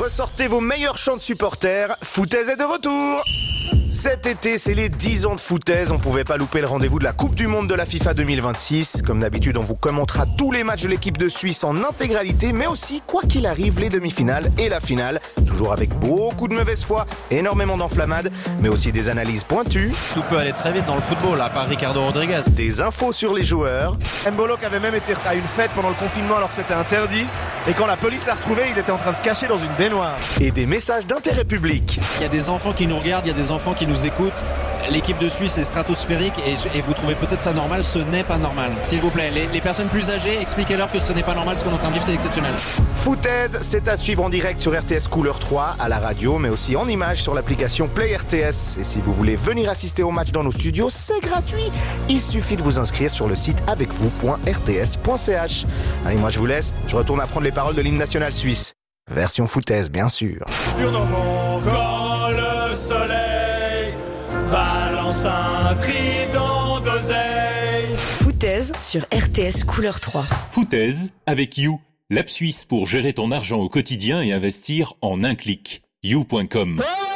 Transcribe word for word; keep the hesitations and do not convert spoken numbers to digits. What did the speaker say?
ressortez vos meilleurs chants de supporters, Foutaise est de retour. Cet été, c'est les dix ans de Foutaise. On pouvait pas louper le rendez-vous de la Coupe du Monde de la FIFA deux mille vingt-six. Comme d'habitude, on vous commentera tous les matchs de l'équipe de Suisse en intégralité, mais aussi, quoi qu'il arrive, les demi-finales et la finale. Toujours avec beaucoup de mauvaise foi, énormément d'enflammades, mais aussi des analyses pointues. Tout peut aller très vite dans le football, à part Ricardo Rodriguez. Des infos sur les joueurs. Mbolo qui avait même été à une fête pendant le confinement alors que c'était interdit. Et quand la police l'a retrouvé, il était en train de se cacher dans une baignoire. Et des messages d'intérêt public. Il y a des enfants qui nous regardent, il y a des enfants qui nous écoutent. L'équipe de Suisse est stratosphérique et, je, et vous trouvez peut-être ça normal, ce n'est pas normal. S'il vous plaît, les, les personnes plus âgées, expliquez-leur que ce n'est pas normal, ce qu'on est en train de vivre, c'est exceptionnel. Foutaise, c'est à suivre en direct sur R T S Couleur trois, à la radio, mais aussi en images sur l'application Play R T S. Et si vous voulez venir assister au match dans nos studios, c'est gratuit. Il suffit de vous inscrire sur le site avec vous point r t s point c h. Allez, moi je vous laisse, je retourne apprendre les paroles de l'hymne national suisse. Version foutaise, bien sûr. Quand le soleil balance un trident d'oseille. Foutaise sur R T S Couleur trois. Foutaise avec You, l'app suisse pour gérer ton argent au quotidien et investir en un clic. you point com.